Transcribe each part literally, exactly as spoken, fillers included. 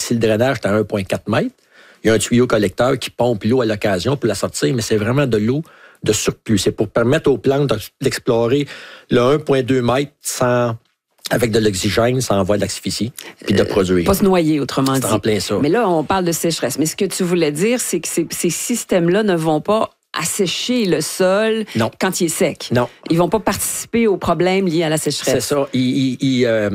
si le drainage est à un virgule quatre mètres, il y a un tuyau collecteur qui pompe l'eau à l'occasion pour la sortir, mais c'est vraiment de l'eau de surplus. C'est pour permettre aux plantes d'explorer le un virgule deux mètres sans, avec de l'oxygène, sans avoir de l'asphyxie, puis de produire. Pas se noyer, autrement dit. C'est en plein ça. Mais là, on parle de sécheresse. Mais ce que tu voulais dire, c'est que ces, ces systèmes-là ne vont pas assécher le sol non. quand il est sec. Non. Ils vont pas participer aux problèmes liés à la sécheresse. C'est ça. Ils... ils, ils euh,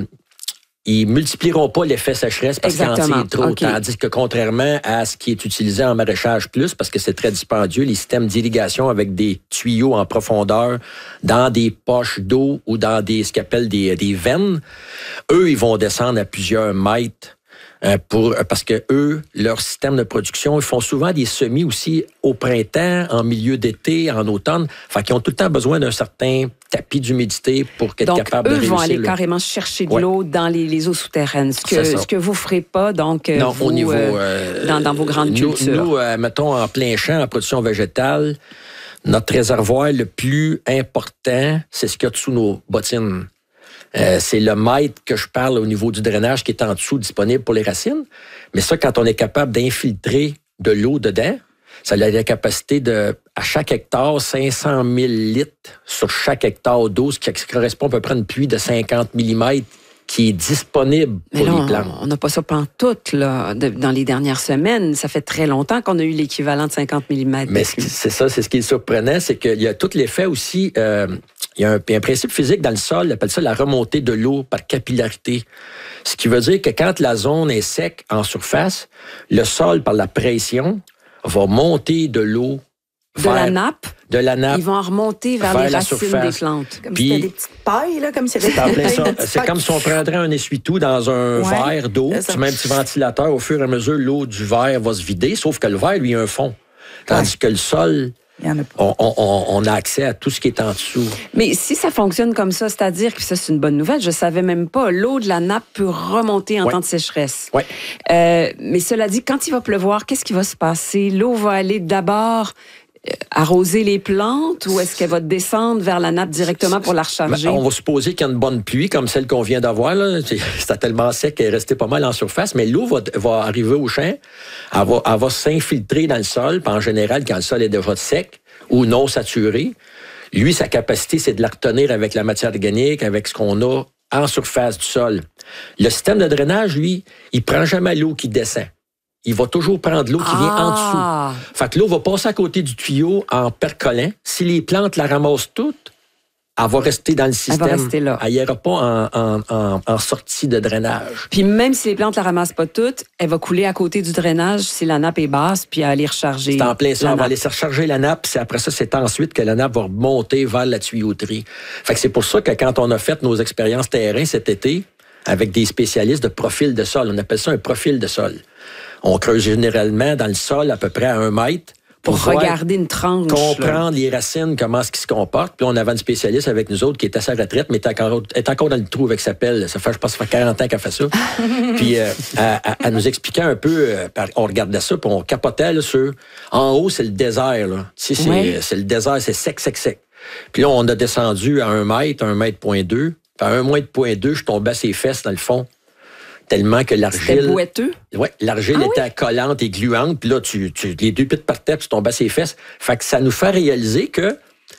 Ils multiplieront pas l'effet sécheresse parce qu'il en tire trop. Okay. Tandis que contrairement à ce qui est utilisé en maraîchage plus, parce que c'est très dispendieux, les systèmes d'irrigation avec des tuyaux en profondeur dans des poches d'eau ou dans des ce qu'on appelle des, des veines, eux, ils vont descendre à plusieurs mètres. Pour, parce que eux, leur système de production, ils font souvent des semis aussi au printemps, en milieu d'été, en automne. Fait qu'ils ont tout le temps besoin d'un certain tapis d'humidité pour être donc, capable de réussir. Donc, eux vont aller là. carrément chercher de ouais. l'eau dans les, les eaux souterraines. Ce que, ce que vous ne ferez pas, donc, non, vous, au niveau, euh, dans, dans vos grandes nous, cultures. Nous, euh, mettons, en plein champ, en production végétale, notre réservoir le plus important, c'est ce qu'il y a dessous nos bottines. Euh, c'est le mètre que je parle au niveau du drainage qui est en dessous disponible pour les racines. Mais ça, quand on est capable d'infiltrer de l'eau dedans, ça a la capacité de, à chaque hectare, cinq cent mille litres sur chaque hectare d'eau, ce qui correspond à peu près à une pluie de cinquante millimètres qui est disponible pour là, les plantes. On n'a pas ça pantoute, là, de, dans les dernières semaines. Ça fait très longtemps qu'on a eu l'équivalent de cinquante millimètres. Mais c'est ça, c'est ce qui est surprenant, c'est qu'il y a tout l'effet aussi... Euh, Il y a un, un principe physique dans le sol, on appelle ça la remontée de l'eau par capillarité. Ce qui veut dire que quand la zone est sec en surface, le sol, par la pression, va monter de l'eau de vers, la nappe. De la nappe. Ils vont en remonter vers, vers les racines surface. Des plantes. Comme Puis, si c'était des petites pailles, là, comme si c'était c'est en plein ça. C'est comme si on prendrait un essuie-tout dans un ouais, verre d'eau, tu mets un petit ventilateur, au fur et à mesure, l'eau du verre va se vider, sauf que le verre, lui, a un fond. Tandis ouais. que le sol... Il y en a pas. On, on, on a accès à tout ce qui est en dessous. Mais si ça fonctionne comme ça, c'est-à-dire que ça, c'est une bonne nouvelle, je ne savais même pas, l'eau de la nappe peut remonter en ouais. temps de sécheresse. Oui. Euh, mais cela dit, quand il va pleuvoir, qu'est-ce qui va se passer? L'eau va aller d'abord arroser les plantes ou est-ce qu'elle va descendre vers la nappe directement pour la recharger? Ben, on va supposer qu'il y a une bonne pluie comme celle qu'on vient d'avoir. Là. C'était tellement sec qu'elle est restée pas mal en surface, mais l'eau va, va arriver au champ, elle va, elle va s'infiltrer dans le sol, puis en général, quand le sol est déjà sec ou non saturé, lui, sa capacité, c'est de la retenir avec la matière organique, avec ce qu'on a en surface du sol. Le système de drainage, lui, il prend jamais l'eau qui descend. Il va toujours prendre l'eau qui ah. vient en dessous. Fait que l'eau va passer à côté du tuyau en percolant. Si les plantes la ramassent toutes, elle va rester dans le système. Elle va rester là. Elle n'ira pas en, en, en, en sortie de drainage. Puis même si les plantes la ramassent pas toutes, elle va couler à côté du drainage si la nappe est basse, puis aller recharger. C'est en plein ça. On va aller recharger la nappe, puis après ça, c'est ensuite que la nappe va remonter vers la tuyauterie. Fait que c'est pour ça que quand on a fait nos expériences terrain cet été, avec des spécialistes de profil de sol, on appelle ça un profil de sol. On creuse généralement dans le sol à peu près à un mètre. Pour, pour regarder une tranche. Comprendre là. les racines, comment est-ce qu'ils se comportent. Puis on avait une spécialiste avec nous autres qui est à sa retraite, mais est encore, est encore dans le trou avec sa pelle. Ça fait, je pense, ça fait quarante ans qu'elle fait ça. Puis euh, elle, elle nous expliquait un peu, euh, on regardait ça, puis on capotait là, sur... En haut, c'est le désert. Là. Tu sais, c'est, ouais. c'est le désert, c'est sec, sec, sec. Puis là, on a descendu à un mètre, un mètre point deux. Puis à un mètre point deux, je tombais à ses fesses dans le fond. Tellement que l'argile... C'était boiteux? Oui, l'argile ah, était oui? collante et gluante. Puis là, tu, tu, les deux pieds partaient, puis tu tombais à ses fesses. Fait que ça nous fait réaliser que,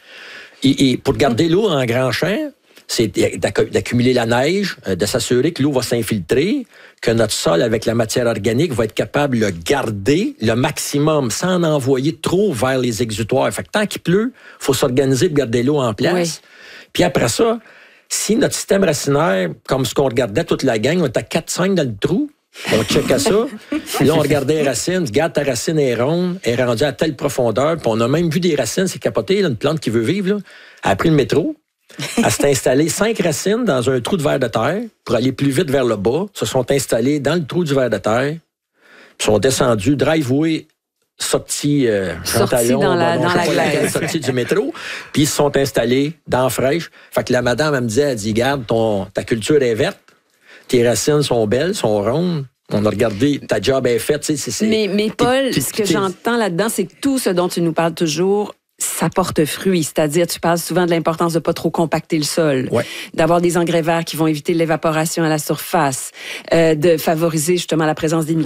et, et pour garder l'eau en grand champ, c'est d'accumuler la neige, de s'assurer que l'eau va s'infiltrer, que notre sol, avec la matière organique, va être capable de le garder le maximum sans en envoyer trop vers les exutoires. Fait que tant qu'il pleut, il faut s'organiser pour garder l'eau en place. Oui. Puis après ça... Si notre système racinaire, comme ce qu'on regardait toute la gang, on était à quatre cinq dans le trou, on checkait ça, puis là, on regardait les racines, regarde, ta racine est ronde, elle est rendue à telle profondeur, puis on a même vu des racines, c'est capoté, là, une plante qui veut vivre, là. Elle a pris le métro, elle s'est installée cinq racines dans un trou de verre de terre pour aller plus vite vers le bas, se sont installées dans le trou du verre de terre, puis sont descendues, driveway, sortis euh, sortis dans la, dans la glace. Sortis du métro, puis ils se sont installés dans fraîche. Fait que la madame, elle me disait, elle dit, garde, ton, ta culture est verte, tes racines sont belles, sont rondes. On a regardé, ta job est faite. C'est, c'est, mais, mais Paul, t'es, t'es, ce que t'es... j'entends là-dedans, c'est que tout ce dont tu nous parles toujours, ça porte fruit. C'est-à-dire, tu parles souvent de l'importance de ne pas trop compacter le sol, ouais. d'avoir des engrais verts qui vont éviter l'évaporation à la surface, euh, de favoriser justement la présence des